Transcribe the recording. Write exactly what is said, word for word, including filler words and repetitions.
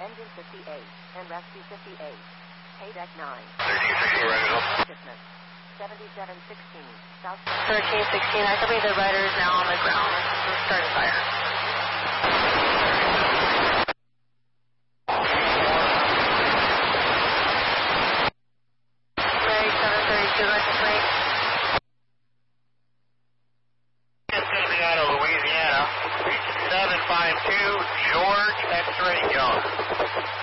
Engine fifty-eight and rescue fifty-eight. Paydeck nine. thirteen sixteen, right it up. seventy-seven sixteen, South. thirteen sixteen, I believe the rider is now on the ground. Let's start a fire. Ready, seven thirty-two, license plate. Out of Louisiana, seven five two, George X-Ray Young.